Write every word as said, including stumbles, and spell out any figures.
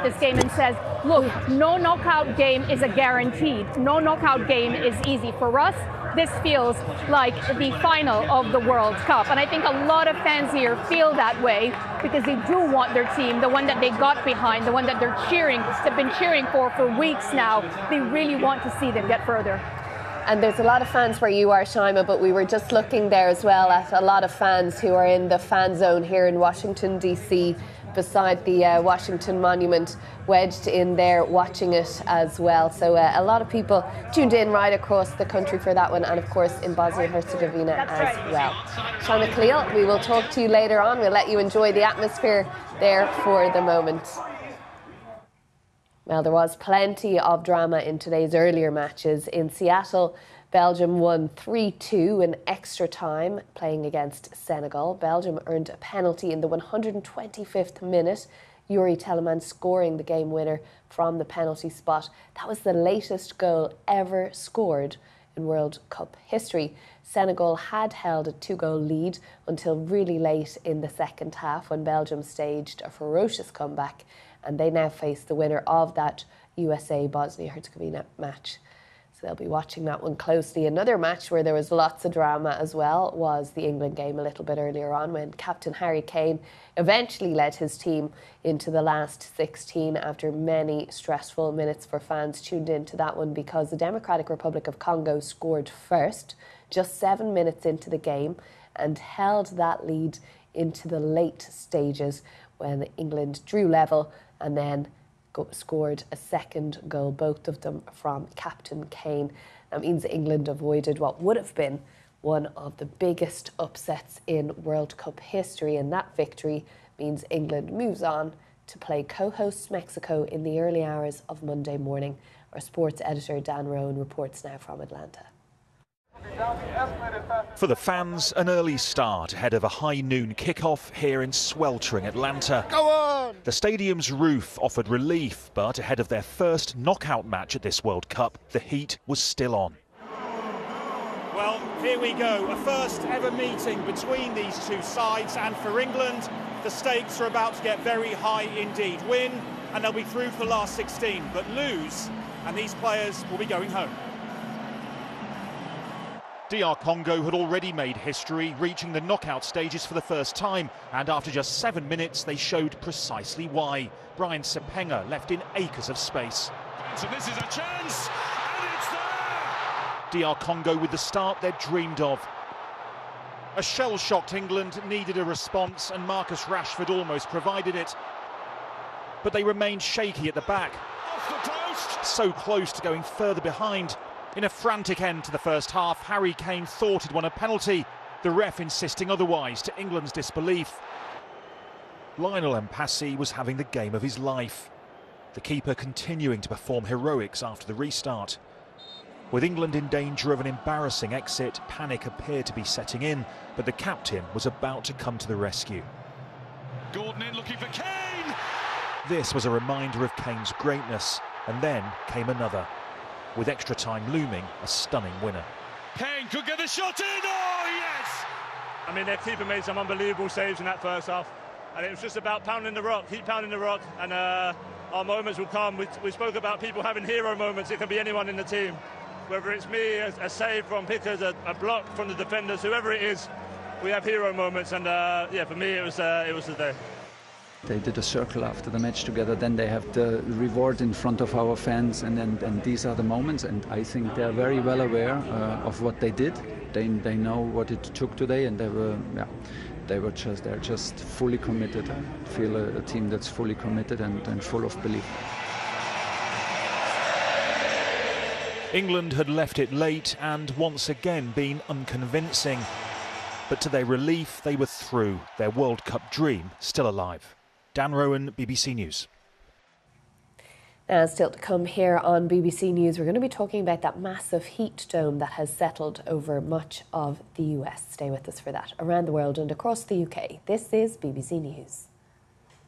this game and says, look, no knockout game is a guaranteed. No knockout game is easy. For us, this feels like the final of the World Cup. And I think a lot of fans here feel that way because they do want their team, the one that they got behind, the one that they're cheering, they've been cheering for for weeks now. They really want to see them get further. And there's a lot of fans where you are, Shaima, but we were just looking there as well at a lot of fans who are in the fan zone here in Washington, D C, beside the uh, Washington Monument, wedged in there watching it as well. So uh, a lot of people tuned in right across the country for that one, and of course in Bosnia-Herzegovina as right. well. Shaima Khalil, we will talk to you later on. We'll let you enjoy the atmosphere there for the moment. Well, there was plenty of drama in today's earlier matches. In Seattle, Belgium won three two in extra time playing against Senegal. Belgium earned a penalty in the one hundred twenty-fifth minute, Yuri Telemann scoring the game winner from the penalty spot. That was the latest goal ever scored in World Cup history. Senegal had held a two-goal lead until really late in the second half when Belgium staged a ferocious comeback, and they now face the winner of that U S A-Bosnia-Herzegovina match. So they'll be watching that one closely. Another match where there was lots of drama as well was the England game a little bit earlier on when Captain Harry Kane eventually led his team into the last sixteen after many stressful minutes for fans tuned into that one because the Democratic Republic of Congo scored first, just seven minutes into the game, and held that lead into the late stages when England drew level and then go scored a second goal, both of them from Captain Kane. That means England avoided what would have been one of the biggest upsets in World Cup history, and that victory means England moves on to play co-hosts Mexico in the early hours of Monday morning. Our sports editor Dan Rowan reports now from Atlanta. For the fans, an early start ahead of a high noon kickoff here in sweltering Atlanta. Go on! The stadium's roof offered relief, but ahead of their first knockout match at this World Cup, the heat was still on. Well, here we go, a first ever meeting between these two sides, and for England, the stakes are about to get very high indeed. Win, and they'll be through for the last sixteen, but lose, and these players will be going home. D R Congo had already made history, reaching the knockout stages for the first time, and after just seven minutes they showed precisely why. Brian Sepenga left in acres of space. So this is a chance, and it's there! D R Congo with the start they'd dreamed of. A shell-shocked England needed a response, and Marcus Rashford almost provided it. But they remained shaky at the back. Off the post! So close to going further behind. In a frantic end to the first half, Harry Kane thought he'd won a penalty, the ref insisting otherwise to England's disbelief. Lionel Mpassi was having the game of his life. The keeper continuing to perform heroics after the restart. With England in danger of an embarrassing exit, panic appeared to be setting in, but the captain was about to come to the rescue. Gordon in looking for Kane! This was a reminder of Kane's greatness, and then came another. With extra time looming, a stunning winner. Kane could get the shot in, oh yes! I mean, their keeper made some unbelievable saves in that first half, and it was just about pounding the rock, keep pounding the rock, and uh, our moments will come. We, we spoke about people having hero moments. It can be anyone in the team, whether it's me, a, a save from Pickers, a, a block from the defenders, whoever it is, we have hero moments, and uh, yeah, for me it was, uh, it was the day. They did a circle after the match together, then they have the reward in front of our fans, and, and, and these are the moments, and I think they're very well aware uh, of what they did. They, they know what it took today, and they were, yeah, they were just, they're just fully committed. I feel a, a team that's fully committed and, and full of belief. England had left it late and once again been unconvincing. But to their relief, they were through, their World Cup dream still alive. Dan Rowan, B B C News. Now, still to come here on B B C News, we're going to be talking about that massive heat dome that has settled over much of the U S. Stay with us for that. Around the world and across the U K, this is B B C News.